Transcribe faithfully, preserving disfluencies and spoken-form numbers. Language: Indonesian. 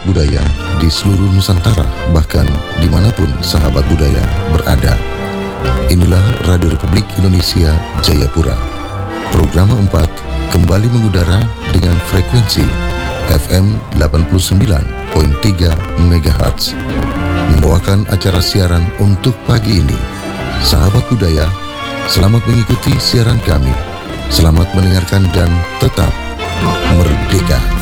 budaya di seluruh Nusantara, bahkan dimanapun sahabat budaya berada. Inilah Radio Republik Indonesia Jayapura. Program empat kembali mengudara dengan frekuensi F M delapan puluh sembilan koma tiga megahertz, membawakan acara siaran untuk pagi ini. Sahabat budaya, selamat mengikuti siaran kami. Selamat mendengarkan dan tetap merdeka.